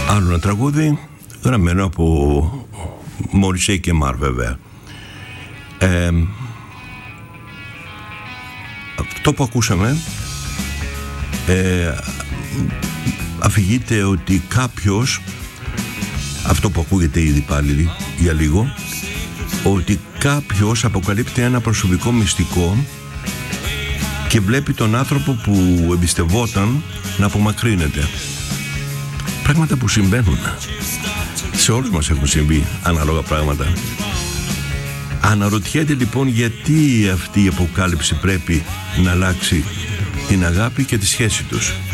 Άλλο ένα τραγούδι γραμμένο από Μόρισεϊ και Μαρ, βέβαια. Αυτό που ακούσαμε αφηγείται ότι κάποιος, αυτό που ακούγεται ήδη πάλι για λίγο, ότι κάποιος αποκαλύπτει ένα προσωπικό μυστικό και βλέπει τον άνθρωπο που εμπιστευόταν να απομακρύνεται. Πράγματα που συμβαίνουν. Σε όλους μας έχουν συμβεί ανάλογα πράγματα. Αναρωτιέται λοιπόν γιατί αυτή η αποκάλυψη πρέπει να αλλάξει την αγάπη και τη σχέση τους.